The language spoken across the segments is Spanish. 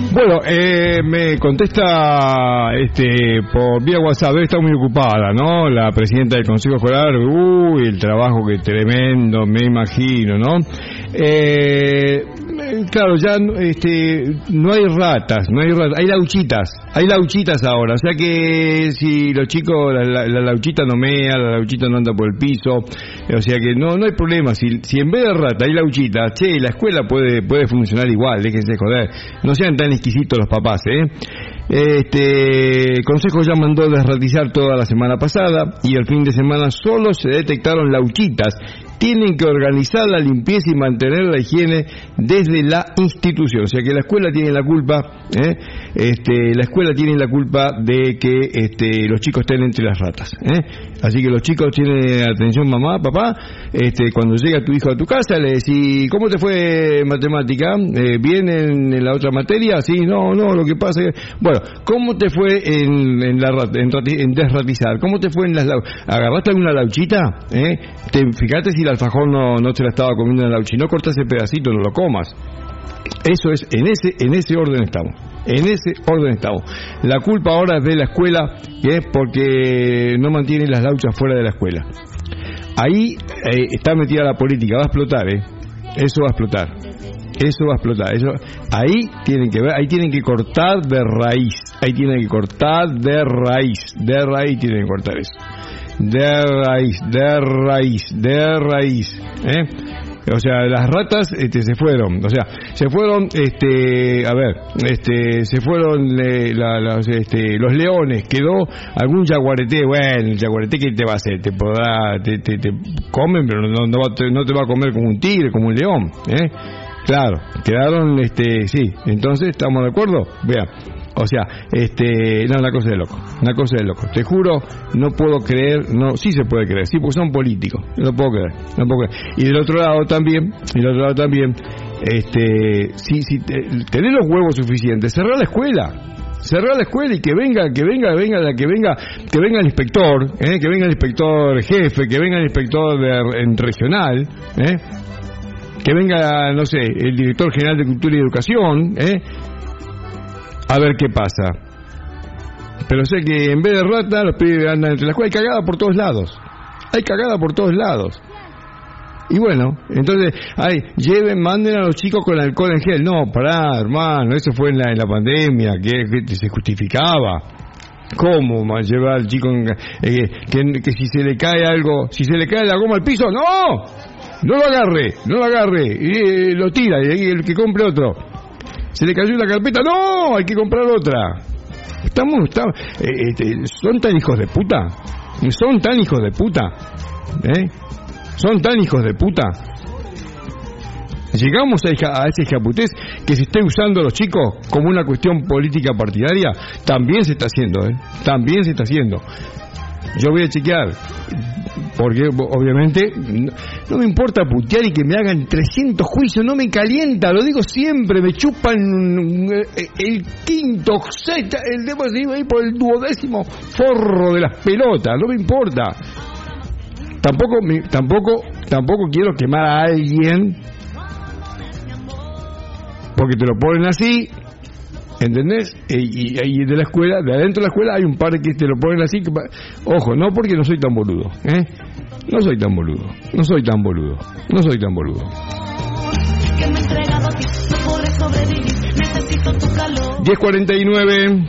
Bueno, me contesta por vía WhatsApp, está muy ocupada, ¿no? La presidenta del Consejo Escolar, el trabajo que tremendo, me imagino, ¿no? Claro, ya no hay ratas, hay lauchitas ahora, o sea que si los chicos, la lauchita no mea, la lauchita no anda por el piso, o sea que no hay problema, si en vez de rata hay lauchitas, la escuela puede funcionar igual, déjense joder, no sean tan exquisitos los papás, El Consejo ya mandó desratizar toda la semana pasada y el fin de semana solo se detectaron lauchitas. Tienen que organizar la limpieza y mantener la higiene desde la institución, o sea que la escuela tiene la culpa, la escuela tiene la culpa de que los chicos estén entre las ratas, así que los chicos tienen atención, mamá, papá, cuando llega tu hijo a tu casa le decís, ¿cómo te fue matemática? ¿Bien en la otra materia? Sí, no, lo que pasa es, bueno, ¿cómo te fue en desratizar? ¿Cómo te fue en las agarraste alguna lauchita? Fíjate si el alfajor no te la estaba comiendo en la lauchita, no cortas ese pedacito, no lo comas. Eso es, en ese orden estamos. La culpa ahora es de la escuela, que es porque no mantiene las lauchas fuera de la escuela. Ahí está metida la política, va a explotar, eso va a explotar. Ahí tienen que ver, ahí tienen que cortar de raíz, tienen que cortar eso. De raíz, O sea, las ratas se fueron, se fueron los leones, quedó algún yaguareté, bueno, el yaguareté que te va a hacer, te comen, pero no te va a comer como un tigre, como un león, Claro, quedaron, sí, entonces, ¿estamos de acuerdo? Vean, o sea, una cosa de loco, te juro, no puedo creer, sí se puede creer, sí, porque son políticos, no puedo creer, y del otro lado también, si tenés los huevos suficientes, cerrar la escuela y que venga el inspector, que venga el inspector jefe, que venga el inspector regional, que venga, no sé, el director general de Cultura y Educación, a ver qué pasa. Pero sé que en vez de rata, los pibes andan entre las escuelas, hay cagada por todos lados. Y bueno, entonces, manden a los chicos con alcohol en gel. No, pará, hermano, eso fue en la pandemia, que se justificaba. ¿Cómo llevar al chico que si se le cae algo, si se le cae la goma al piso? No lo agarre, y lo tira, y el que compre otro. Se le cayó la carpeta, no, hay que comprar otra. Son tan hijos de puta. Llegamos a ese japutés que se esté usando a los chicos como una cuestión política partidaria. También se está haciendo. Yo voy a chequear, porque obviamente no me importa putear y que me hagan 300 juicios, no me calienta, lo digo siempre, me chupan el quinto, el debo ir por el 12º forro de las pelotas, no me importa. Tampoco quiero quemar a alguien porque te lo ponen así, ¿entendés? Y de la escuela, de adentro de la escuela hay un par que te lo ponen así, ojo, no porque no soy tan boludo, no soy tan boludo. 10:49.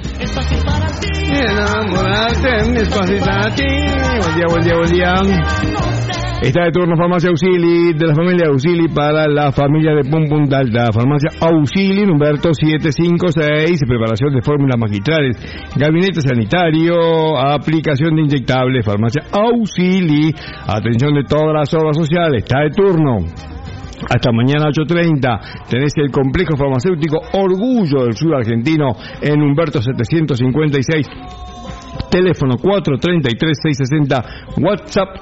Enamorarte, despacito a ti. Buen día. Está de turno Farmacia Auxili, de la familia Auxili para la familia de Punta Alta. Farmacia Auxili, Humberto 756, preparación de fórmulas magistrales, gabinete sanitario, aplicación de inyectables. Farmacia Auxili, atención de todas las obras sociales. Está de turno. Hasta mañana 8:30 tenés el complejo farmacéutico Orgullo del Sur Argentino en Humberto 756. Teléfono 433-660, WhatsApp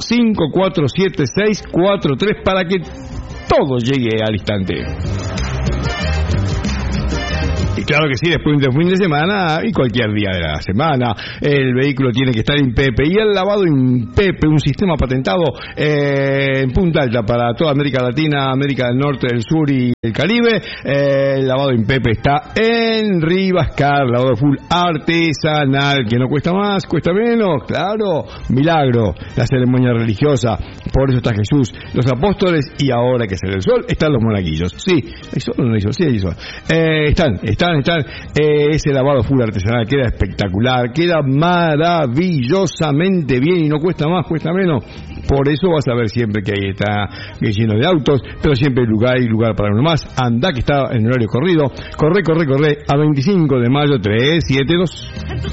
547643 para que todo llegue al instante. Claro que sí, después de un fin de semana y cualquier día de la semana. El vehículo tiene que estar INPEPE y el lavado INPEPE, un sistema patentado en Punta Alta para toda América Latina, América del Norte, del Sur y el Caribe. El lavado INPEPE está en Rivascar, lavado full artesanal, que no cuesta más, cuesta menos, claro, milagro, la ceremonia religiosa, por eso está Jesús, los apóstoles y ahora que sale el sol, están los monaguillos. Sí, ¿hay sol o no hay sol? Sí, hay sol. Están. Ese lavado full artesanal queda espectacular, queda maravillosamente bien y no cuesta más, cuesta menos. Por eso vas a ver siempre que ahí está lleno de autos, pero siempre hay lugar para uno más. Anda que está en horario corrido. Corre a 25 de mayo 372.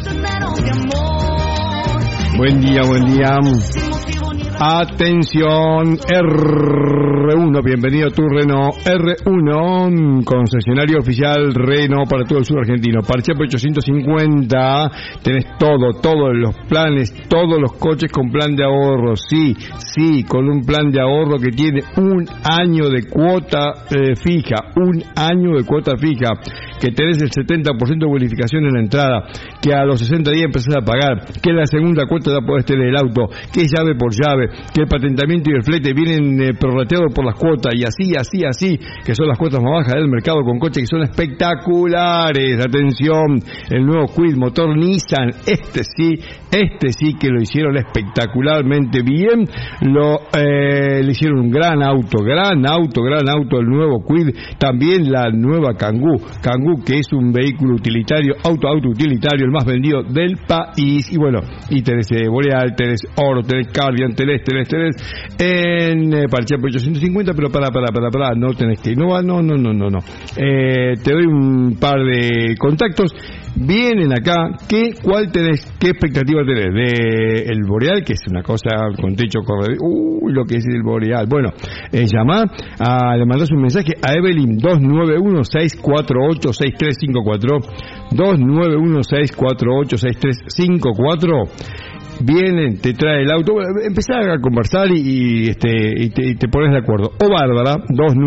Buen día. Atención, R1, bienvenido a tu Renault. R1, concesionario oficial Renault para todo el sur argentino. Parchepo 850, tenés todos los planes, todos los coches con plan de ahorro. Sí, con un plan de ahorro que tiene un año de cuota fija, que tenés el 70% de bonificación en la entrada, que a los 60 días empezás a pagar, que en la segunda cuota ya podés tener el auto, que es llave por llave, que el patentamiento y el flete vienen prorrateados por las cuotas, y así, que son las cuotas más bajas del mercado, con coches que son espectaculares. Atención, el nuevo Kwid motor Nissan, este sí que lo hicieron espectacularmente bien, le hicieron un gran auto, el nuevo Kwid, también la nueva Kangoo, que es un vehículo utilitario, auto utilitario, el más vendido del país. Y bueno, y tenés Boreal, tenés Oro, tenés Cardian, tenés en Parchepo 850, pero para, no tenés que Innova, no. Te doy un par de contactos. Vienen acá, qué expectativa tenés de el Boreal, que es una cosa con techo corredor, lo que es el Boreal. Bueno, llamá, le mandás un mensaje a Evelyn 291-648-6354, 291-648-6354. Vienen, te trae el auto, empezá a conversar y te pones de acuerdo. O Bárbara,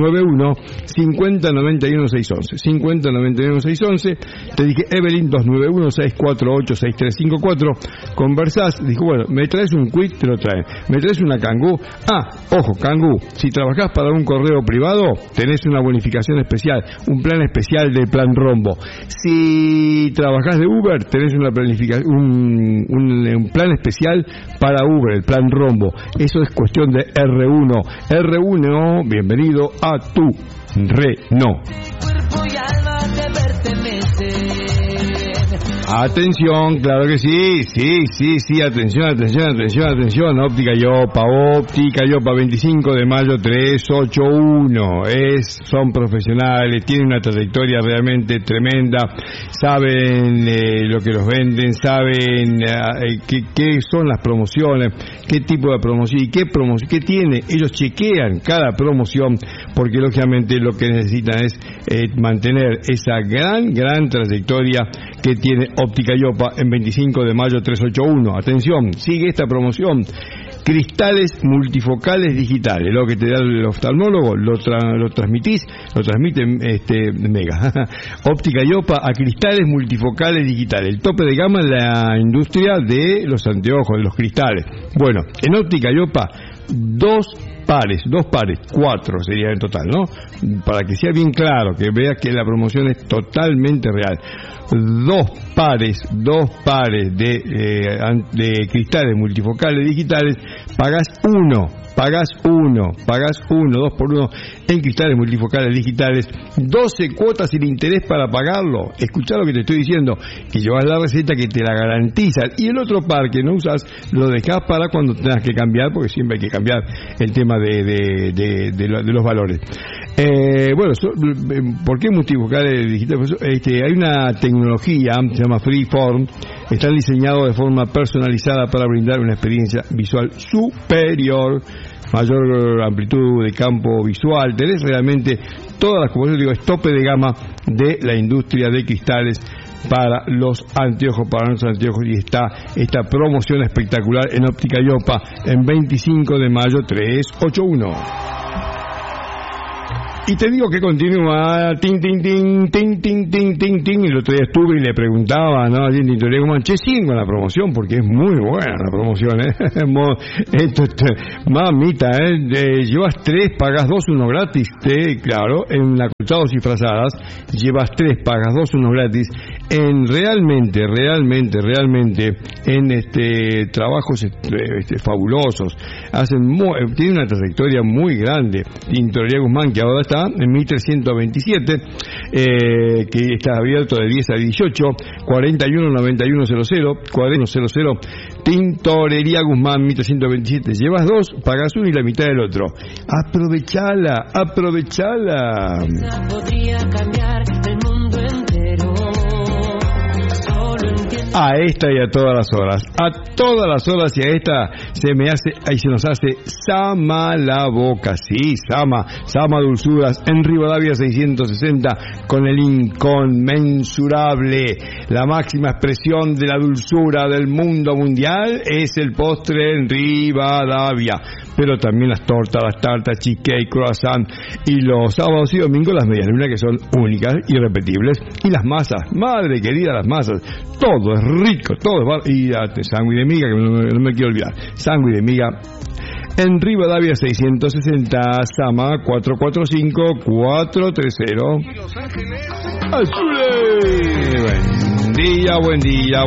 291-5091-611, te dije Evelyn, 291-648-6354, conversás, dijo, bueno, me traes un Kwid, te lo traen, me traes una Kangoo, ojo, Kangoo, si trabajás para un correo privado, tenés una bonificación especial, un plan especial del plan Rombo. Si trabajás de Uber, tenés una planificación, un plan especial para Uber, el plan Rombo. Eso es cuestión de R1. R1, bienvenido a tu Renault. Atención, claro que sí, atención, Óptica Yopa, 25 de mayo 381, son profesionales, tienen una trayectoria realmente tremenda, saben lo que los venden, saben qué son las promociones, qué tipo de promoción y qué tiene, ellos chequean cada promoción, porque lógicamente lo que necesitan es mantener esa gran trayectoria que tiene Óptica Yopa en 25 de mayo 381. Atención, sigue esta promoción. Cristales multifocales digitales, lo que te da el oftalmólogo, lo transmite Mega. Óptica Yopa a cristales multifocales digitales, el tope de gama en la industria de los anteojos, de los cristales. Bueno, en Óptica Yopa, dos pares, 4 sería en total, ¿no? Para que sea bien claro, que veas que la promoción es totalmente real. Dos pares de cristales multifocales digitales, pagás uno, 2 por 1 en cristales multifocales digitales, 12 cuotas sin interés para pagarlo. Escuchá lo que te estoy diciendo, que llevas la receta que te la garantizan, y el otro par que no usas lo dejás para cuando tengas que cambiar, porque siempre hay que cambiar el tema de los valores. Bueno, ¿por qué multifocales digitales? Hay una tecnología, se llama Freeform, están diseñados de forma personalizada para brindar una experiencia visual superior, mayor amplitud de campo visual, tenés realmente todas las, como yo digo, es tope de gama de la industria de cristales para los anteojos, y está esta promoción espectacular en Óptica Yopa en 25 de mayo 381. Y te digo que continúa, ting, ting, ting, ting, ting, ting, ting, ting. El otro día estuve y le preguntaba, ¿no? A Tintorería Guzmán, che, siguen con la promoción, porque es muy buena la promoción, mamita, llevas 3, pagas 2, 1 gratis, claro, en Acolchados y Frazadas, llevas 3, pagas 2, 1 gratis, en realmente, en trabajos fabulosos, tiene una trayectoria muy grande, Tintorería Guzmán, que ahora está en 1327, que está abierto de 10 a 18, 41-9100, 4100, Tintorería Guzmán, 1327. Llevas 2, pagas 1 y la mitad del otro. Aprovechala. Podría cambiar el mundo entero. A esta y a todas las horas. Y a esta se nos hace Sama la boca. Sí, Sama Dulzuras en Rivadavia 660 con el inconmensurable. La máxima expresión de la dulzura del mundo mundial es el postre en Rivadavia. Pero también las tortas, las tartas, cheesecake, croissant y los sábados y domingos las medialunas, que son únicas, irrepetibles. Y las masas, madre querida, las masas. Todo es rico, todo es... Y sándwich de miga, que no me quiero olvidar. Sándwich de miga en Rivadavia 660, Sama 445-430. ¡Azule! Buen día.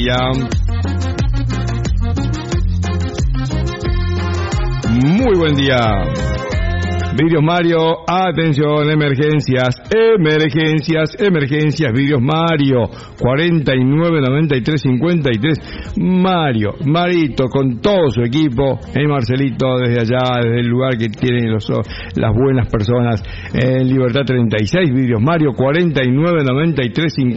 Muy buen día. Vidrios Mario, atención, emergencias, Vidrios Mario, 499353. Marito, con todo su equipo, Marcelito desde allá, desde el lugar que tienen las buenas personas, en Libertad 36, Vidrios Mario, 499353.